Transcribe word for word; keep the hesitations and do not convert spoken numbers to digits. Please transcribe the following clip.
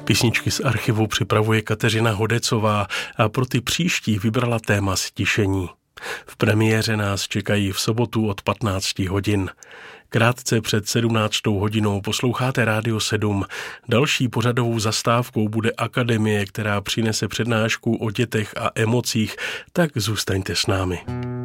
Písničky z archivu připravuje Kateřina Hodecová a pro ty příští vybrala téma stišení. V premiéře nás čekají v sobotu od patnácti hodin. Krátce před sedmnáctou hodinou posloucháte Rádio sedm. Další pořadovou zastávkou bude Akademie, která přinese přednášku o dětech a emocích, tak zůstaňte s námi.